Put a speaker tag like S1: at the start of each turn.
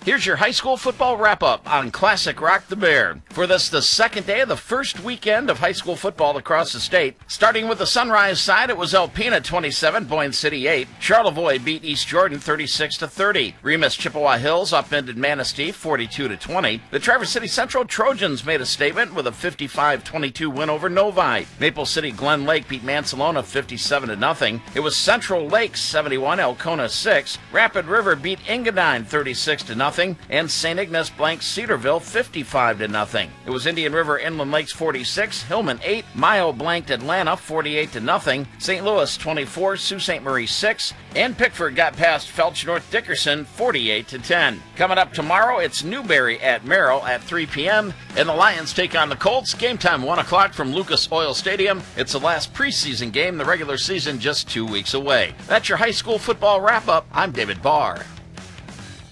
S1: Here's your high school football wrap-up on Classic Rock the Bear. For this, the second day of the first weekend of high school football across the state. Starting with the Sunrise side, it was Alpena 27, Boyne City 8. Charlevoix beat East Jordan 36-30. Remus Chippewa Hills upended Manistee 42-20. The Traverse City Central Trojans made a statement with a 55-22 win over Novi. Maple City Glen Lake beat Mansalona 57-0. It was Central Lakes 71, Elkona 6. Rapid River beat Engadine 36-0. And St. Ignace blanked Cedarville 55-0. It was Indian River Inland Lakes 46, Hillman 8, Mayo blanked Atlanta 48-0, St. Louis 24, Sault Ste. Marie 6, and Pickford got past Felch North Dickerson 48-10. Coming up tomorrow, it's Newberry at Merrill at 3 p.m., and the Lions take on the Colts. Game time 1 o'clock from Lucas Oil Stadium. It's the last preseason game, the regular season just 2 weeks away. That's your high school football wrap-up. I'm David Barr.